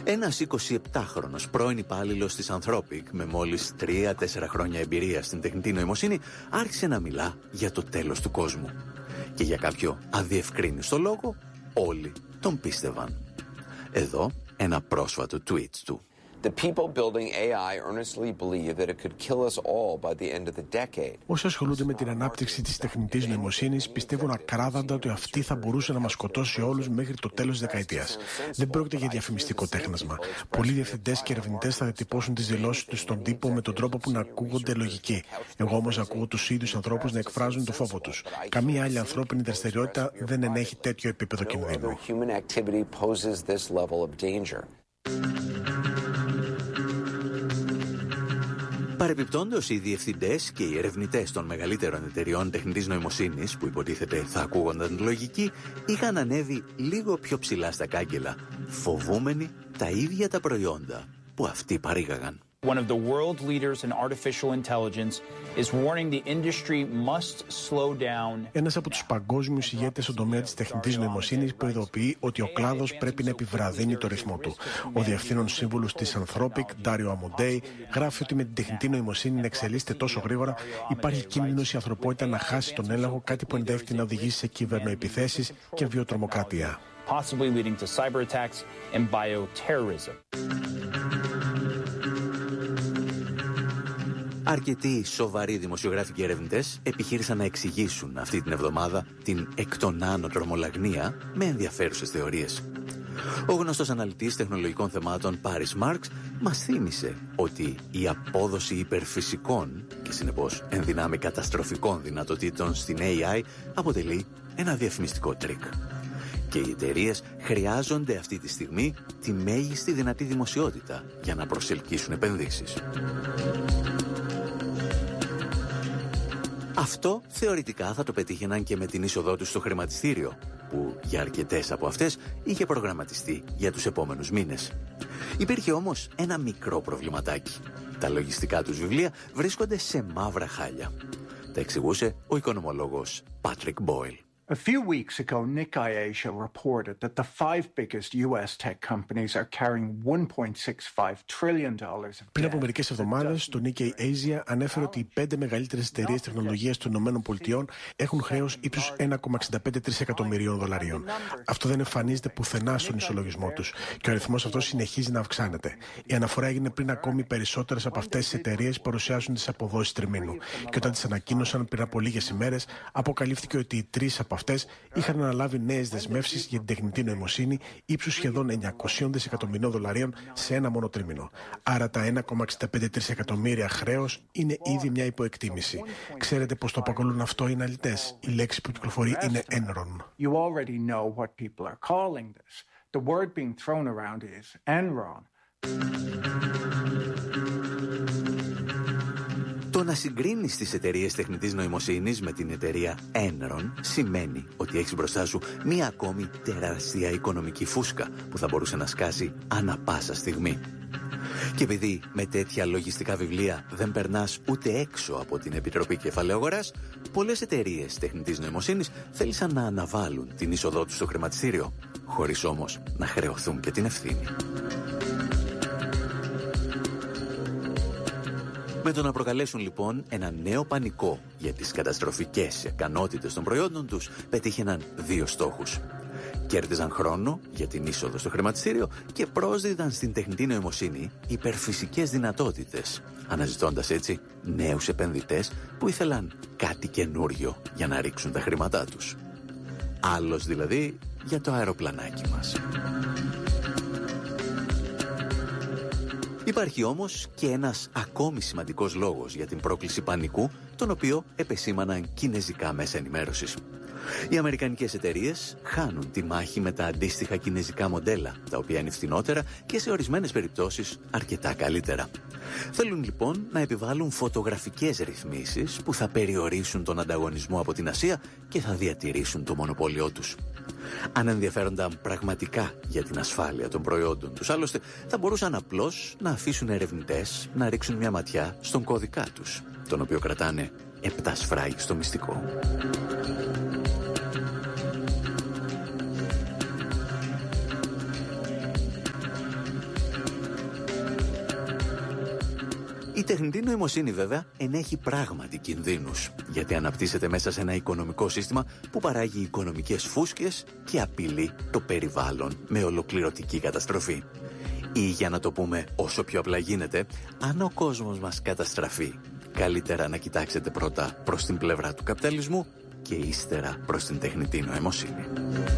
Ένας 27χρονος πρώην υπάλληλος της Anthropic με μόλις 3-4 χρόνια εμπειρία στην τεχνητή νοημοσύνη άρχισε να μιλά για το τέλος του κόσμου. Και για κάποιο αδιευκρίνιστο λόγο όλοι τον πίστευαν. Εδώ ένα πρόσφατο tweet του. The people building AI earnestly believe that it could kill us all by the end of the decade. Όσοι ασχολούνται με την ανάπτυξη της τεχνητής νοημοσύνης πιστεύουν ακράδαντα ότι αυτή θα μπορούσε να μας σκοτώσει όλους μέχρι το τέλος της δεκαετίας. Δεν πρόκειται για διαφημιστικό τέχνασμα. Πολλοί διευθυντές και ερευνητές θα διατυπώσουν τις δηλώσεις τους στον τύπο με τον τρόπο που να ακούγονται λογικοί. Εγώ όμως ακούω τους ίδιους ανθρώπους να εκφράζουν το φόβο τους. Καμία άλλη ανθρώπινη δραστηριότητα δεν ενέχει τέτοιο επίπεδο κινδύνου. Παρεπιπτόντως, οι διευθυντές και οι ερευνητές των μεγαλύτερων εταιριών τεχνητής νοημοσύνης, που υποτίθεται θα ακούγονταν λογικοί, είχαν ανέβει λίγο πιο ψηλά στα κάγκελα, φοβούμενοι τα ίδια τα προϊόντα που αυτοί παρήγαγαν. One of the world leaders in artificial intelligence is warning the industry must slow down. Ένας από τους παγκόσμιους ηγέτες στον τομέα της τεχνητής νοημοσύνης προειδοποιεί ότι ο κλάδος πρέπει να επιβραδύνει το ρυθμό του. Ο διευθύνων σύμβουλος της Anthropic, Dario Amodei, γράφει ότι με την τεχνητή νοημοσύνη να εξελίσσεται τόσο γρήγορα, υπάρχει κίνδυνος η ανθρωπότητα να χάσει τον έλεγχο, κάτι που ενδέχεται να οδηγήσει σε κυβερνοεπιθέσεις και βιοτρομοκρατία. Possibly leading to cyber attacks and bioterrorism. Αρκετοί σοβαροί δημοσιογράφοι και ερευνητές επιχείρησαν να εξηγήσουν αυτή την εβδομάδα την εκ των άνω τρομολαγνία με ενδιαφέρουσες θεωρίες. Ο γνωστός αναλυτής τεχνολογικών θεμάτων Πάρις Μάρξ μας θύμισε ότι η απόδοση υπερφυσικών και συνεπώς ενδυνάμει καταστροφικών δυνατοτήτων στην AI αποτελεί ένα διαφημιστικό τρίκ. Και οι εταιρείες χρειάζονται αυτή τη στιγμή τη μέγιστη δυνατή δημοσιότητα για να προσελκύσουν επενδύσεις. Αυτό θεωρητικά θα το πετύχαιναν και με την είσοδό τους στο χρηματιστήριο, που για αρκετές από αυτές είχε προγραμματιστεί για τους επόμενους μήνες. Υπήρχε όμως ένα μικρό προβληματάκι. Τα λογιστικά τους βιβλία βρίσκονται σε μαύρα χάλια. Τα εξηγούσε ο οικονομολόγος Patrick Boyle. A few weeks ago, Nikkei Asia reported that the 5 biggest US tech companies are carrying $1.65 trillion of debt. Πριν από μερικές εβδομάδες, το Nikkei Asia ανέφερε ότι οι 5 μεγαλύτερες εταιρείες τεχνολογίας των ΗΠΑ έχουν χρέος ύψους $1,65 τρισεκατομμυρίων δολαρίων. Αυτό δεν εμφανίζεται πουθενά στον ισολογισμό τους και ο αριθμός αυτός συνεχίζει να αυξάνεται. Η αναφορά έγινε πριν ακόμη περισσότερες από αυτές τις εταιρείες παρουσιάσουν τις αποδόσεις τριμήνου. Και όταν τις ανακοίνωσαν πριν από λίγες ημέρες, αποκαλύφθηκε ότι οι 3 από αυτές είχαν αναλάβει νέες δεσμεύσεις για την τεχνητή νοημοσύνη ύψους σχεδόν $900 δισεκατομμυρίων δολαρίων σε ένα μόνο τρίμηνο. Άρα τα $1,65 τρισεκατομμύρια χρέος είναι ήδη μια υποεκτίμηση. Ξέρετε πώς το αποκαλούν αυτό οι αναλυτές? Η λέξη που κυκλοφορεί είναι Enron. You already know what people are calling this. The word being thrown around is Enron. Το να συγκρίνεις τις εταιρείες τεχνητής νοημοσύνης με την εταιρεία Enron σημαίνει ότι έχεις μπροστά σου μία ακόμη τεράστια οικονομική φούσκα που θα μπορούσε να σκάσει ανά πάσα στιγμή. Και επειδή με τέτοια λογιστικά βιβλία δεν περνάς ούτε έξω από την Επιτροπή Κεφαλαίου Αγοράς, πολλές εταιρείες τεχνητής νοημοσύνης θέλησαν να αναβάλουν την είσοδό τους στο χρηματιστήριο, χωρίς όμως να χρεωθούν και την ευθύνη. Με το να προκαλέσουν λοιπόν ένα νέο πανικό για τις καταστροφικές ικανότητες των προϊόντων τους, πετύχαιναν 2 στόχους. Κέρδιζαν χρόνο για την είσοδο στο χρηματιστήριο και πρόσδιδαν στην τεχνητή νοημοσύνη υπερφυσικές δυνατότητες, αναζητώντας έτσι νέους επενδυτές που ήθελαν κάτι καινούριο για να ρίξουν τα χρήματά τους. Άλλος δηλαδή για το αεροπλανάκι μας. Υπάρχει όμως και ένας ακόμη σημαντικός λόγος για την πρόκληση πανικού, τον οποίο επεσήμαναν κινεζικά μέσα ενημέρωσης. Οι αμερικανικές εταιρείες χάνουν τη μάχη με τα αντίστοιχα κινεζικά μοντέλα, τα οποία είναι φθηνότερα και σε ορισμένες περιπτώσεις αρκετά καλύτερα. Θέλουν λοιπόν να επιβάλλουν φωτογραφικές ρυθμίσεις που θα περιορίσουν τον ανταγωνισμό από την Ασία και θα διατηρήσουν το μονοπόλιο τους. Αν ενδιαφέρονταν πραγματικά για την ασφάλεια των προϊόντων τους, άλλωστε θα μπορούσαν απλώς να αφήσουν ερευνητές να ρίξουν μια ματιά στον κώδικά τους, τον οποίο κρατάνε 7 σφράγιστο μυστικό. Η τεχνητή νοημοσύνη βέβαια ενέχει πράγματι κινδύνους, γιατί αναπτύσσεται μέσα σε ένα οικονομικό σύστημα που παράγει οικονομικές φούσκες και απειλεί το περιβάλλον με ολοκληρωτική καταστροφή. Ή για να το πούμε όσο πιο απλά γίνεται, αν ο κόσμος μας καταστραφεί, καλύτερα να κοιτάξετε πρώτα προς την πλευρά του καπιταλισμού και ύστερα προς την τεχνητή νοημοσύνη.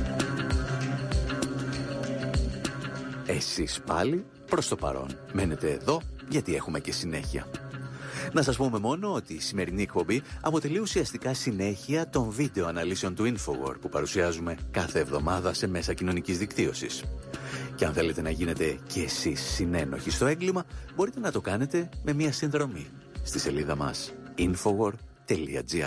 Εσείς πάλι, προς το παρόν, μένετε εδώ γιατί έχουμε και συνέχεια. Να σας πούμε μόνο ότι η σημερινή εκπομπή αποτελεί ουσιαστικά συνέχεια των βίντεο αναλύσεων του Infowar που παρουσιάζουμε κάθε εβδομάδα σε μέσα κοινωνικής δικτύωσης. Και αν θέλετε να γίνετε και εσείς συνένοχοι στο έγκλημα, μπορείτε να το κάνετε με μια συνδρομή στη σελίδα μας infowar.gr.